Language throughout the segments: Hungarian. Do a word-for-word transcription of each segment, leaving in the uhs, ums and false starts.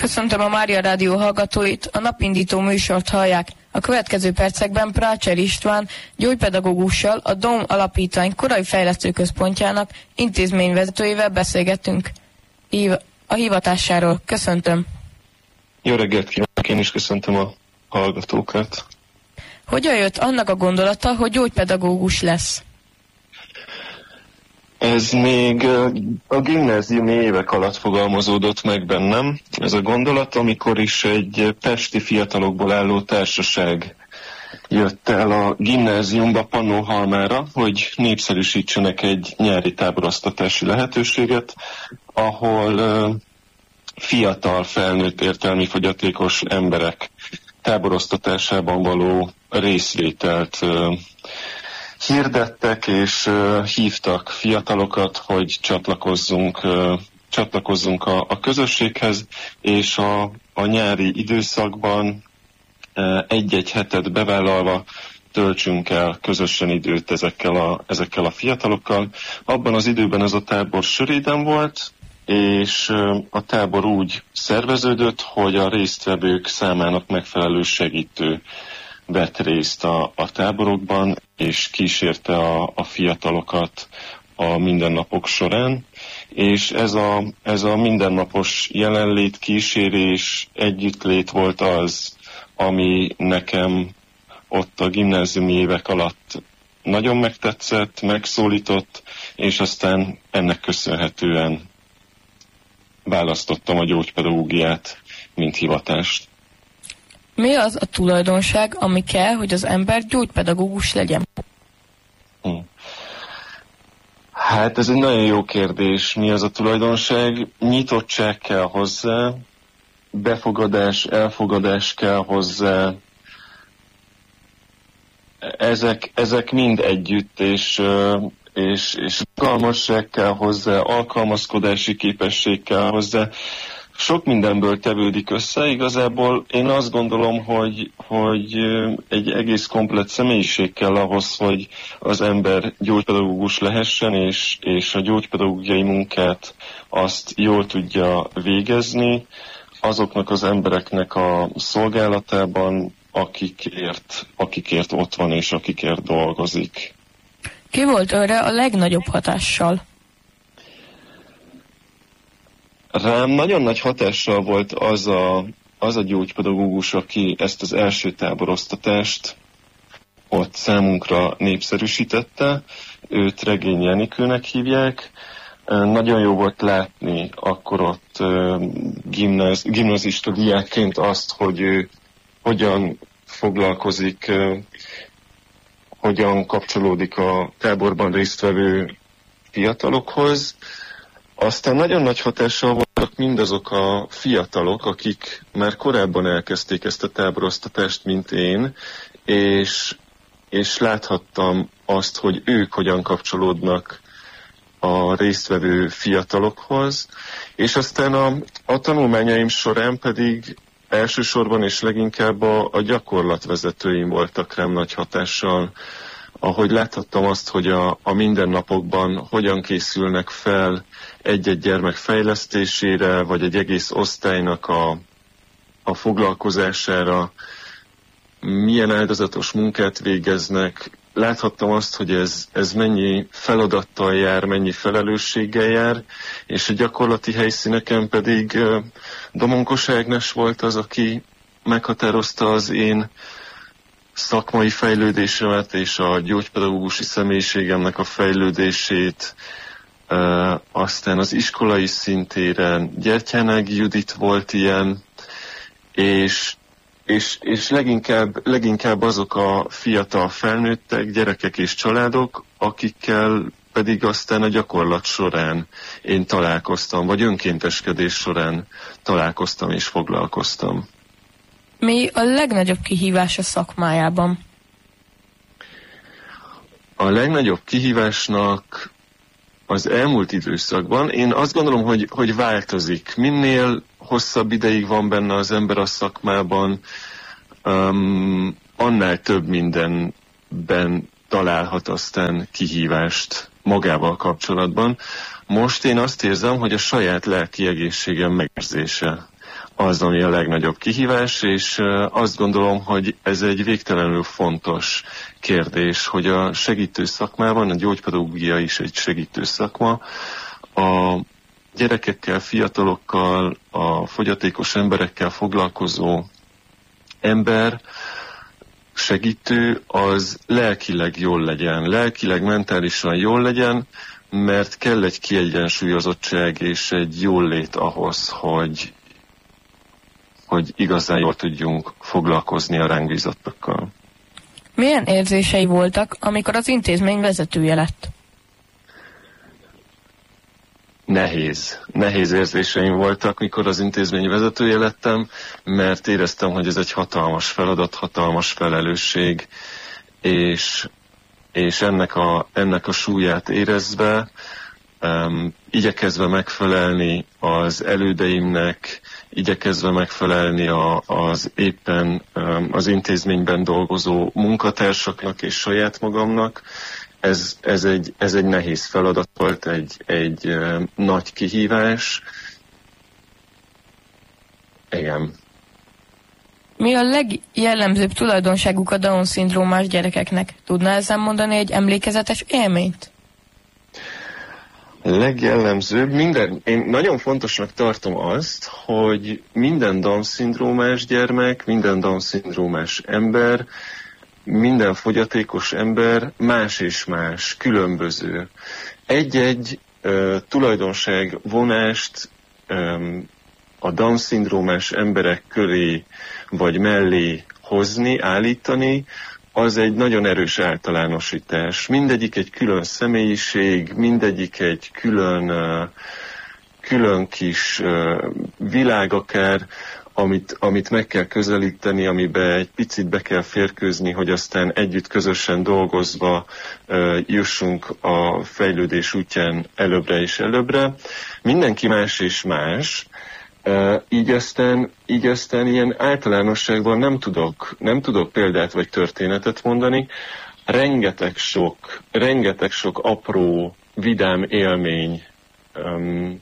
Köszöntöm a Mária Rádió hallgatóit, a napindító műsort hallják. A következő percekben Prácser István gyógypedagógussal, a Dóm Alapítvány korai fejlesztő központjának intézményvezetőjével beszélgetünk a hivatásáról. Köszöntöm. Jó reggelt kívánok, én is köszöntöm a hallgatókat. Hogyan jött annak a gondolata, hogy gyógypedagógus lesz? Ez még a gimnáziumi évek alatt fogalmazódott meg bennem. Ez a gondolat, amikor is egy pesti fiatalokból álló társaság jött el a gimnáziumba Pannonhalmára, hogy népszerűsítsenek egy nyári táboroztatási lehetőséget, ahol fiatal, felnőtt, értelmi fogyatékos emberek táboroztatásában való részvételt hirdettek, és uh, hívtak fiatalokat, hogy csatlakozzunk, uh, csatlakozzunk a, a közösséghez, és a, a nyári időszakban uh, egy-egy hetet bevállalva töltsünk el közösen időt ezekkel a, ezekkel a fiatalokkal. Abban az időben ez a tábor Söréden volt, és uh, a tábor úgy szerveződött, hogy a résztvevők számának megfelelő segítő vett részt a, a táborokban, és kísérte a, a fiatalokat a mindennapok során, és ez a, ez a mindennapos jelenlét, kísérés, együttlét volt az, ami nekem ott a gimnáziumi évek alatt nagyon megtetszett, megszólított, és aztán ennek köszönhetően választottam a gyógypedagógiát, mint hivatást. Mi az a tulajdonság, ami kell, hogy az ember gyógypedagógus legyen? Hm. Hát ez egy nagyon jó kérdés. Mi az a tulajdonság? Nyitottság kell hozzá, befogadás, elfogadás kell hozzá. Ezek, ezek mind együtt, és, és, és rugalmasság kell hozzá, alkalmazkodási képesség kell hozzá. Sok mindenből tevődik össze, igazából én azt gondolom, hogy, hogy egy egész komplett személyiség kell ahhoz, hogy az ember gyógypedagógus lehessen, és, és a gyógypedagógiai munkát azt jól tudja végezni azoknak az embereknek a szolgálatában, akikért, akikért ott van és akikért dolgozik. Ki volt őre a legnagyobb hatással? Rám nagyon nagy hatással volt az a, az a gyógypedagógus, aki ezt az első táboroztatást ott számunkra népszerűsítette. Őt Regény Jenikőnek hívják. Nagyon jó volt látni akkor ott gimnáz, gimnazista diákként azt, hogy ő hogyan foglalkozik, hogyan kapcsolódik a táborban résztvevő fiatalokhoz. Aztán nagyon nagy hatással voltak mindazok a fiatalok, akik már korábban elkezdték ezt a táboroztatást, mint én, és, és láthattam azt, hogy ők hogyan kapcsolódnak a résztvevő fiatalokhoz, és aztán a, a tanulmányaim során pedig elsősorban és leginkább a, a gyakorlatvezetőim voltak rám nagy hatással, ahogy láthattam azt, hogy a, a mindennapokban hogyan készülnek fel egy-egy gyermek fejlesztésére, vagy egy egész osztálynak a, a foglalkozására, milyen áldozatos munkát végeznek. Láthattam azt, hogy ez, ez mennyi feladattal jár, mennyi felelősséggel jár, és a gyakorlati helyszíneken pedig uh, Domonkos Ágnes volt az, aki meghatározta az én szakmai fejlődésemet és a gyógypedagógusi személyiségemnek a fejlődését, uh, aztán az iskolai szintéren Gyertyánági Judit volt ilyen, és, és, és leginkább, leginkább azok a fiatal felnőttek, gyerekek és családok, akikkel pedig aztán a gyakorlat során én találkoztam, vagy önkénteskedés során találkoztam és foglalkoztam. Mi a legnagyobb kihívás a szakmájában? A legnagyobb kihívásnak az elmúlt időszakban, én azt gondolom, hogy, hogy változik. Minél hosszabb ideig van benne az ember a szakmában, um, annál több mindenben találhat aztán kihívást magával kapcsolatban. Most én azt érzem, hogy a saját lelki egészségem megőrzése az, ami a legnagyobb kihívás, és azt gondolom, hogy ez egy végtelenül fontos kérdés, hogy a segítő szakmában, a gyógypedagógia is egy segítő szakma, a gyerekekkel, fiatalokkal, a fogyatékos emberekkel foglalkozó ember, segítő, az lelkileg jól legyen, lelkileg, mentálisan jól legyen, mert kell egy kiegyensúlyozottság és egy jól lét ahhoz, hogy, hogy igazán jól tudjunk foglalkozni a ránk bízottakkal. Milyen érzései voltak, amikor az intézmény vezetője lett? Nehéz. Nehéz érzéseim voltak, mikor az intézmény vezetője lettem, mert éreztem, hogy ez egy hatalmas feladat, hatalmas felelősség, és, és ennek, a, ennek a súlyát érezve, um, igyekezve megfelelni az elődeimnek, igyekezve megfelelni a, az éppen um, az intézményben dolgozó munkatársaknak és saját magamnak, Ez, ez, egy, ez egy nehéz feladat volt, egy, egy uh, nagy kihívás. Igen. Mi a legjellemzőbb tulajdonságuk a Down-szindrómás gyerekeknek? Tudná ezen mondani egy emlékezetes élményt? Legjellemzőbb, minden, én nagyon fontosnak tartom azt, hogy minden Down-szindrómás gyermek, minden Down-szindrómás ember, minden fogyatékos ember más és más, különböző. Egy-egy uh, tulajdonság vonást um, a Down-szindrómás emberek köré vagy mellé hozni, állítani, az egy nagyon erős általánosítás. Mindegyik egy külön személyiség, mindegyik egy külön, uh, külön kis uh, világ akár, Amit, amit meg kell közelíteni, amiben egy picit be kell férkőzni, hogy aztán együtt közösen dolgozva uh, jussunk a fejlődés útján előbbre és előbbre. Mindenki más és más, uh, így, aztán, így aztán ilyen általánosságban nem tudok, nem tudok példát vagy történetet mondani. Rengeteg sok, rengeteg sok apró, vidám élmény, um,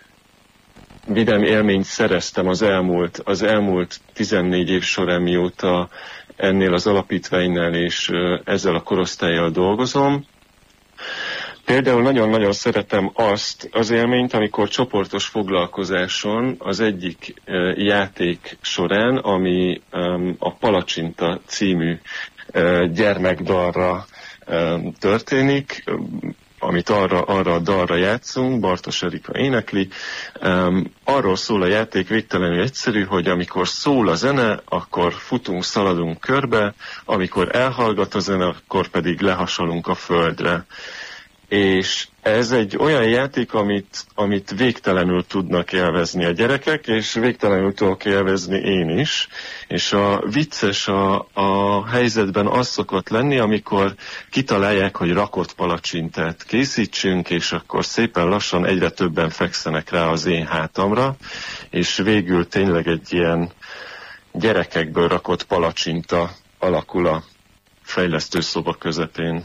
vidám élményt szereztem az elmúlt, az elmúlt tizennégy év során, mióta ennél az alapítványnál és ezzel a korosztállyal dolgozom. Például nagyon-nagyon szeretem azt az élményt, amikor csoportos foglalkozáson az egyik játék során, ami a Palacsinta című gyermekdalra történik, amit arra, arra a dalra játszunk, Bartos Erika énekli. Um, arról szól a játék végtelenül egyszerű, hogy amikor szól a zene, akkor futunk, szaladunk körbe, amikor elhallgat a zene, akkor pedig lehasalunk a földre. És ez egy olyan játék, amit, amit végtelenül tudnak élvezni a gyerekek, és végtelenül tudok élvezni én is. És a vicces a, a helyzetben az szokott lenni, amikor kitalálják, hogy rakott palacsintát készítsünk, és akkor szépen lassan egyre többen fekszenek rá az én hátamra, és végül tényleg egy ilyen gyerekekből rakott palacsinta alakul a fejlesztőszoba közepén.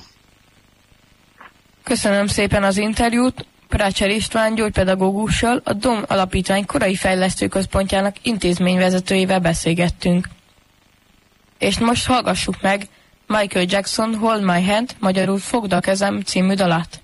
Köszönöm szépen az interjút. Prácser István gyógypedagógussal, a dé o em Alapítvány korai fejlesztőközpontjának intézményvezetőjével beszélgettünk. És most hallgassuk meg Michael Jackson Hold My Hand, magyarul Fogd a kezem című dalát.